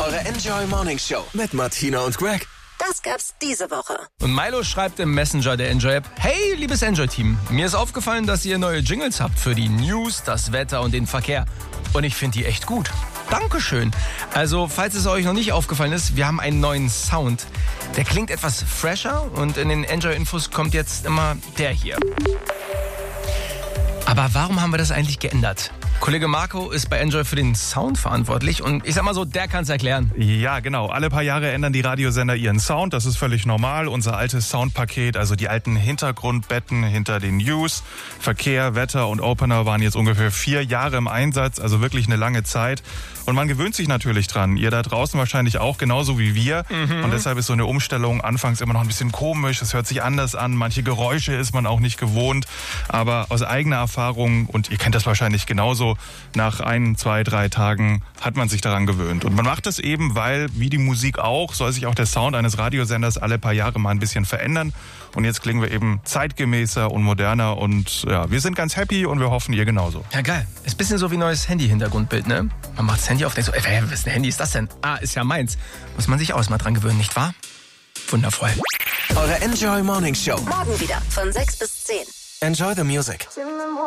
Eure Enjoy Morning Show mit Martina und Greg. Das gab's diese Woche. Und Milo schreibt im Messenger der Enjoy-App: Hey, liebes Enjoy-Team, mir ist aufgefallen, dass ihr neue Jingles habt für die News, das Wetter und den Verkehr. Und ich finde die echt gut. Dankeschön. Also, falls es euch noch nicht aufgefallen ist, wir haben einen neuen Sound. Der klingt etwas fresher und in den Enjoy-Infos kommt jetzt immer der hier. Aber warum haben wir das eigentlich geändert? Kollege Marco ist bei Enjoy für den Sound verantwortlich und ich sag mal so, der kann's erklären. Ja, genau. Alle paar Jahre ändern die Radiosender ihren Sound. Das ist völlig normal. Unser altes Soundpaket, also die alten Hintergrundbetten hinter den News, Verkehr, Wetter und Opener waren jetzt ungefähr 4 Jahre im Einsatz, also wirklich eine lange Zeit. Und man gewöhnt sich natürlich dran. Ihr da draußen wahrscheinlich auch, genauso wie wir. Und deshalb ist so eine Umstellung anfangs immer noch ein bisschen komisch. Es hört sich anders an. Manche Geräusche ist man auch nicht gewohnt. Aber aus eigener Erfahrung, und ihr kennt das wahrscheinlich genauso, nach 1, 2, 3 Tagen hat man sich daran gewöhnt. Und man macht das eben, weil, wie die Musik auch, soll sich auch der Sound eines Radiosenders alle paar Jahre mal ein bisschen verändern. Und jetzt klingen wir eben zeitgemäßer und moderner. Und ja, wir sind ganz happy und wir hoffen, ihr genauso. Ja, geil. Ist ein bisschen so wie neues Handy-Hintergrundbild, ne? Man macht das Handy auf, denkt so, was ein Handy ist das denn? Ah, ist ja meins. Muss man sich auch mal dran gewöhnen, nicht wahr? Wundervoll. Eure Enjoy Morning Show. Morgen wieder von 6 bis 10. Enjoy the music.